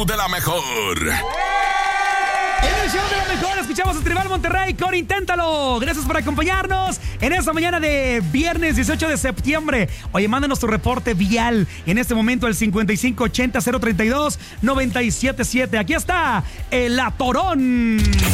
show de la mejor. En el show de la mejor escuchamos a Tribal Monterrey con Inténtalo. Gracias por acompañarnos en esta mañana de viernes 18 de septiembre. Oye, mándanos tu reporte vial en este momento al 5580-032-977. Aquí está el Atorón.